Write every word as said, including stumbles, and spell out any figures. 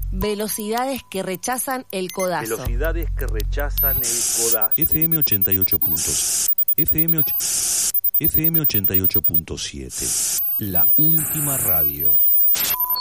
Velocidades que rechazan el codazo. Velocidades que rechazan el codazo. F M ochenta y ocho puntos. F M, och... F M ochenta y ocho punto siete. La última radio.